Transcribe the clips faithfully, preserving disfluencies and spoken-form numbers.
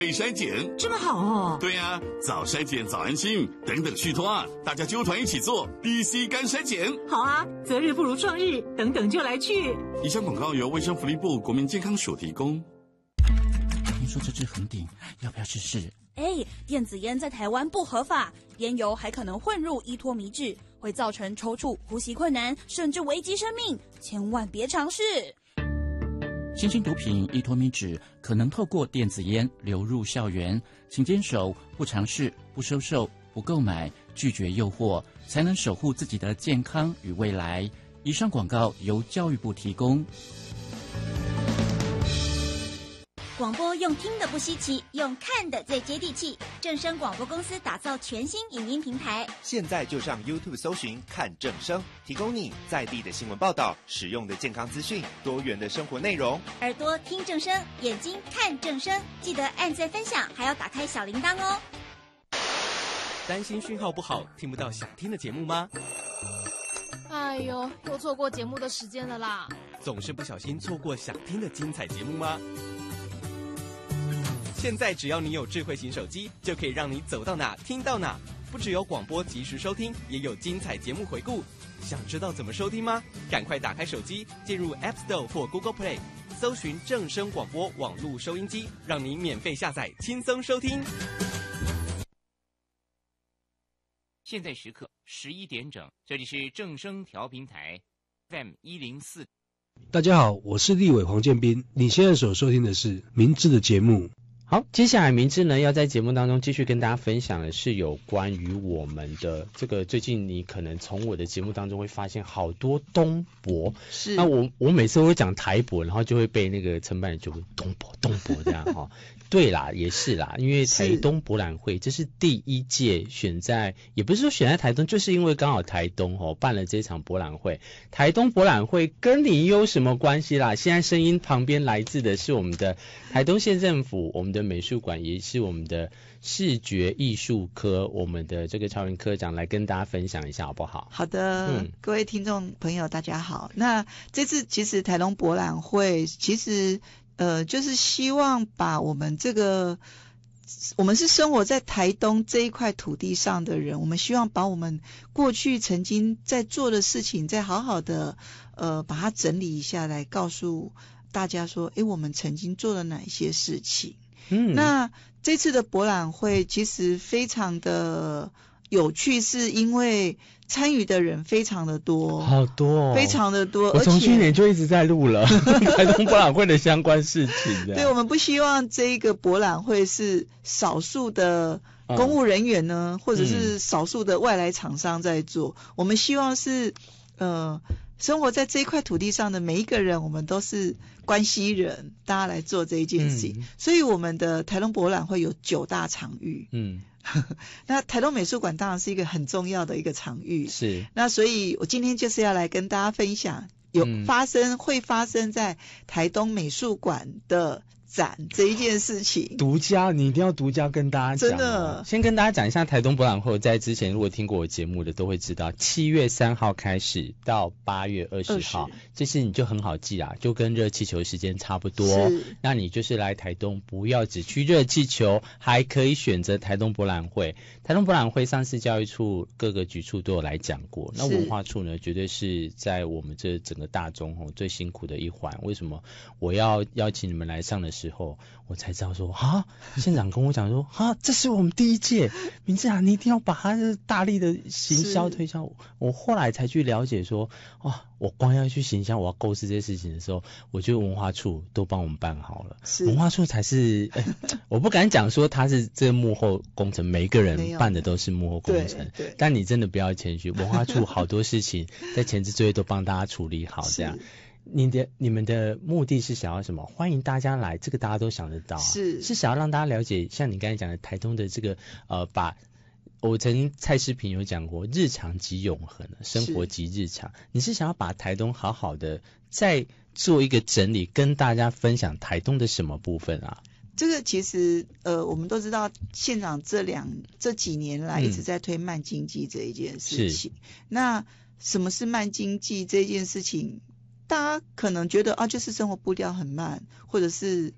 被筛检这么好哦。 对呀、啊，早筛检早安心，等等续托啊，大家揪团一起做 D C 肝筛检。 好啊，择日不如撞日，等等就来去。 以上广告由卫生福利部国民健康署提供。 听说这支很顶，要不要试试？ 哎，电子烟在台湾不合法，烟油还可能混入依托醚质，会造成抽搐、呼吸困难，甚至危及生命，千万别尝试。 新兴毒品依托醚质可能透过电子烟流入校园，请坚守不尝试、不收受、不购买，拒绝诱惑，才能守护自己的健康与未来。以上广告由教育部提供。 广播用听的不稀奇，用看的最接地气。正声广播公司打造全新影音平台， 现在就上 YouTube 搜寻看正声，提供你在地的新闻报道、实用的健康资讯、多元的生活内容。 耳朵听正声，眼睛看正声，记得按赞分享，还要打开小铃铛哦。 担心讯号不好，听不到想听的节目吗？ 哎呦，又错过节目的时间了啦！ 总是不小心错过想听的精彩节目吗？现在只要你有智慧型手机，就可以让你走到哪听到哪。不只有广播及时收听，也有精彩节目回顾。想知道怎么收听吗？赶快打开手机，进入 App Store 或 Google Play， 搜寻正声广播网络收音机，让你免费下载，轻松收听。 现在时刻十一点整，这里是正声调频台 F M 一零四。 大家好，我是立委黄建斌，你现在所收听的是明智的节目。 好，接下来明智呢要在节目当中继续跟大家分享的是有关于我们的这个最近你可能从我的节目当中会发现好多东博，是那我我每次都会讲台博，然后就会被那个承办人就会东博东博这样哈。对啦，也是啦，因为台东博览会这是第一届选在，也不是说选在台东，就是因为刚好台东哦办了这场博览会。台东博览会跟你有什么关系啦？现在声音旁边来自的是我们的台东县政府，我们的美术馆，也是我们的视觉艺术科，我们的这个超云科长来跟大家分享一下好不好？ 好的，嗯，各位听众朋友大家好。那这次其实台东博览会其实呃，就是希望把我们这个，我们是生活在台东这一块土地上的人，我们希望把我们过去曾经在做的事情，再好好的呃把它整理一下来，告诉大家说，诶，我们曾经做了哪一些事情。嗯，那这次的博览会其实非常的有趣，是因为参与的人非常的多， 好多、哦， 非常的多。 我从去年就一直在录了台东博览会的相关事情的。 对，我们不希望这一个博览会是少数的公务人员呢，嗯、或者是少数的外来厂商在做。嗯、我们希望是呃，生活在这一块土地上的每一个人，我们都是关系人，大家来做这一件事情。嗯、所以我们的台东博览会有九大场域。嗯。那台东美术馆当然是一个很重要的一个场域，是。那所以我今天就是要来跟大家分享，有发生、嗯、会发生在台东美术馆的展这一件事情， 独家，你一定要独家跟大家讲。真的，先跟大家讲一下台东博览会，在之前如果听过我节目的都会知道，七月三号开始到八月二十号，这次你就很好记啊，就跟热气球时间差不多。那你就是来台东，不要只去热气球，还可以选择台东博览会。台东博览会上次教育处各个局处都有来讲过，那文化处呢，绝对是在我们这整个大中吼最辛苦的一环。为什么我要邀请你们来上的时候，我才知道说啊，县长跟我讲说啊，这是我们第一届，明志啊，你一定要把它大力的行销推销。我后来才去了解说，哇，我光要去行销，我要构思这些事情的时候，我觉得文化处都帮我们办好了，文化处才是，欸、我不敢讲说他是这个幕后工程，每一个人办的都是幕后工程，但你真的不要谦虚，文化处好多事情在前置作业都帮大家处理好，这样。你的你们的目的是想要什么？欢迎大家来，这个大家都想得到、啊，是是想要让大家了解，像你刚才讲的台东的这个呃，把我曾经蔡诗萍有讲过，日常即永恒，生活即日常。你是想要把台东好好的再做一个整理，跟大家分享台东的什么部分啊？ 这个其实呃，我们都知道，县长这两这几年来一直在推慢经济这一件事情。嗯、那什么是慢经济这件事情？大家可能觉得啊，就是生活步调很慢，或者是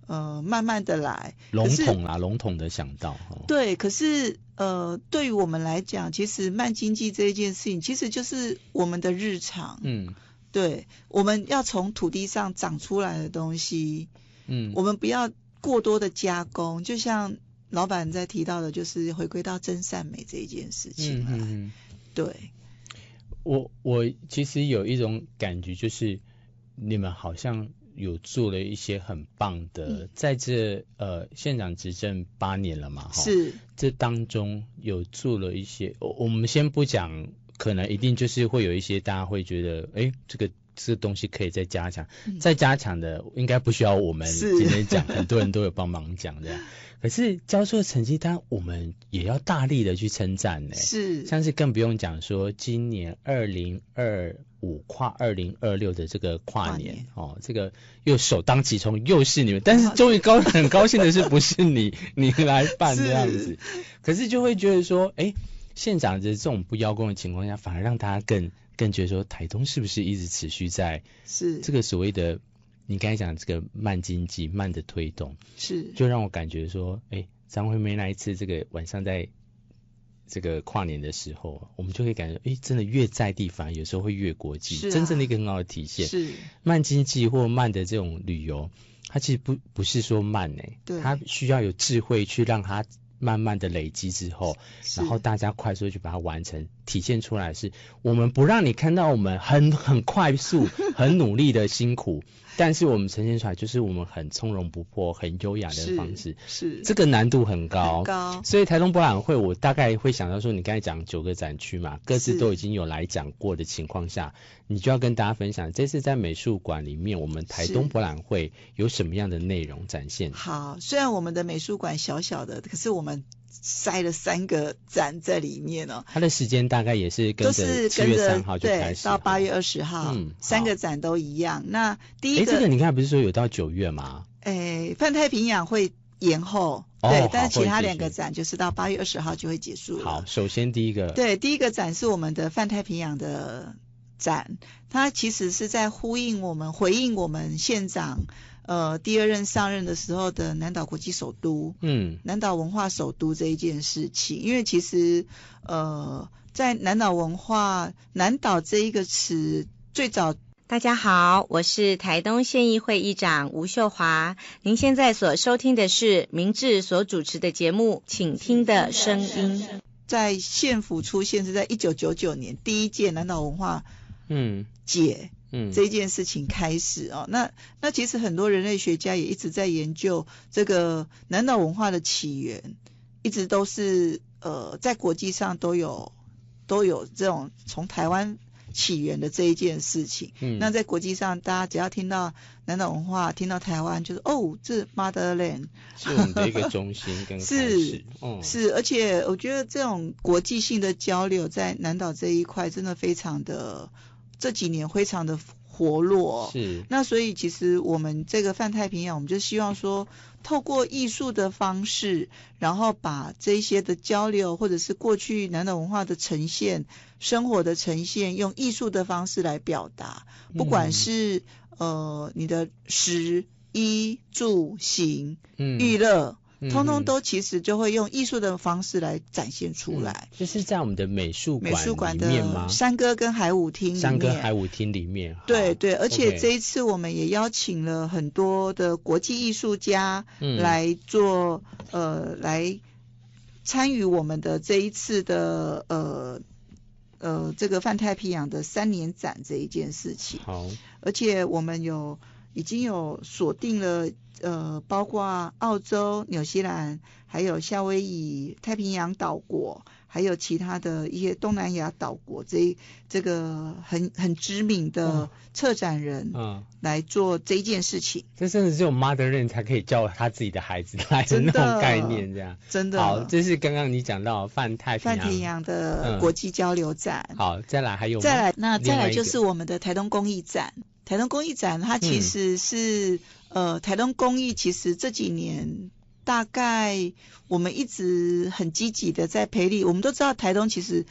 呃慢慢的来。 笼统啊，笼统的想到。哦、 对，可是呃对于我们来讲，其实慢经济这一件事情，其实就是我们的日常。嗯，对，我们要从土地上长出来的东西，嗯，我们不要过多的加工，就像老板在提到的，就是回归到真善美这一件事情来。嗯嗯，对。 我我其实有一种感觉，就是你们好像有做了一些很棒的，嗯、在这呃县长执政八年了嘛， 是这当中有做了一些，我我们先不讲，可能一定就是会有一些大家会觉得，哎，这个这个东西可以再加强，嗯、再加强的应该不需要我们今天讲，很多人都有帮忙讲的。可是交出的成绩单，我们也要大力的去称赞呢。 是， 像是更不用讲说，今年二零二五跨二零二六的这个跨年, 跨年哦，这个又首当其冲，又是你们，但是终于高很高兴的是，不是你你来办这样子，可是就会觉得说，哎，县长的这种不邀功的情况下，反而让大家更更觉得说，台东是不是一直持续在是这个所谓的。你刚才讲这个慢经济慢的推动， 是就让我感觉说，哎，张惠妹那一次这个晚上在这个跨年的时候，我们就会感觉，哎，真的越在地反而有时候会越国际， 是、啊、 真正的一个很好的体现。 是慢经济或慢的这种旅游，它其实不不是说慢呢、欸， 对， 它需要有智慧去让它慢慢的累积之后，然后大家快速去把它完成，体现出来是我们不让你看到我们很很快速、很努力的辛苦，但是我们呈现出来就是我们很从容不迫、很优雅的方式， 是, 是这个难度很高， 很高。 所以台东博览会，我大概会想到说，你刚才讲九个展区嘛，各自都已经有来讲过的情况下，你就要跟大家分享，这次在美术馆里面，我们台东博览会有什么样的内容展现？ 好，虽然我们的美术馆小小的，可是我们塞了三个展在里面哦。 它的时间大概也是跟着七月三号就开始， 对，到八月二十号，嗯，三个展都一样。那第一个， 哎，这个你看不是说有到九月吗？ 哎，泛太平洋会延后， 哦、 对，但是其他两个展就是到八月二十号就会结束了。 好，首先第一个， 对，第一个展是我们的泛太平洋的展，它其实是在呼应我们、回应我们县长。呃，第二任上任的时候的南岛国际首都，嗯，南岛文化首都这一件事情，因为其实呃，在南岛文化，南岛这一个词最早。 大家好，我是台东县议会议长吴秀华，您现在所收听的是明志所主持的节目，请听的声音。 在县府出现是在一九九九年第一届南岛文化嗯节。嗯，这件事情开始哦，那那其实很多人类学家也一直在研究这个南岛文化的起源，一直都是呃在国际上都有都有这种从台湾起源的这一件事情。嗯，那在国际上，大家只要听到南岛文化，听到台湾，就是哦，这 Motherland 是我们的一个中心跟开始是、嗯、是，而且我觉得这种国际性的交流在南岛这一块真的非常的。这几年非常的活络， 是。 那所以其实我们这个泛太平洋，我们就希望说，透过艺术的方式，然后把这些的交流，或者是过去南岛文化的呈现、生活的呈现，用艺术的方式来表达，不管是、嗯、呃你的食衣住行、嗯、娱乐。通通都其实就会用艺术的方式来展现出来， 嗯、就是在我们的美术馆美术馆的山歌跟海舞厅里面， 山歌海舞厅里面， 对对，而且这一次我们也邀请了很多的国际艺术家来做、嗯、呃来参与我们的这一次的呃呃这个泛太平洋的三年展这一件事情。 好， 而且我们有已经有锁定了。呃，包括澳洲、纽西兰，还有夏威夷、太平洋岛国，还有其他的一些东南亚岛国，这这个很很知名的策展人，嗯，来做这一件事情。 这甚至只有 Motherland 才可以教他自己的孩子来的那种概念，这样真的。 好，这是刚刚你讲到泛太平洋泛平洋的国际交流展。 嗯、好，再来还有再来，那再来就是我们的台东公益展。台东公益展，它其实是、嗯、呃，台东公益其实这几年大概我们一直很积极的在培力。我们都知道台东其实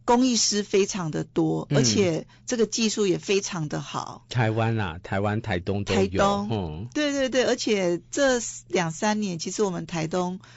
工艺师非常的多， 嗯、 而且这个技术也非常的好。 台湾啊，台湾、台东都有。 台东， 嗯， 对对对，而且这两三年，其实我们台东